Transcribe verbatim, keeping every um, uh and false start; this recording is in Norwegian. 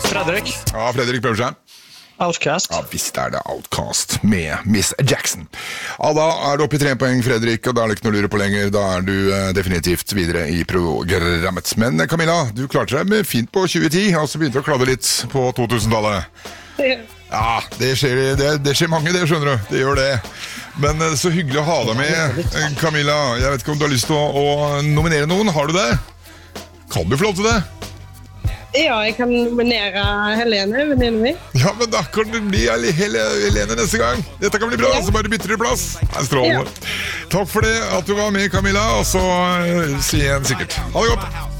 Fredrik. Ja, Fredrik prøver seg. Outcast. Ja, visst er det Outcast med Miss Jackson. Ja, da er du oppe i tre poeng, Fredrik, og da er det ikke noe å lure på lenger. Da er du eh, definitivt videre i programmet. Men Camilla, du klarte deg med fint på tjue ti, og så begynte du å kladde litt på totusentallet. Ja, det skjer, det, det skjer mange, det skjønner du. Det gjør det. Men eh, så hyggelig å ha deg med, eh, Camilla. Jeg vet ikke om du har lyst til å, å nominere noen. Har du det? Kan du få lov til det? Ja, jeg kan nominere Helene, venninnen min. Ja, men da kan det bli hele Helene neste gang. Dette kan bli bra, så bare bytter du plass. Det er strålende. Takk for det at du var med, Camilla, og så uh, si igjen sikkert. Ha det godt.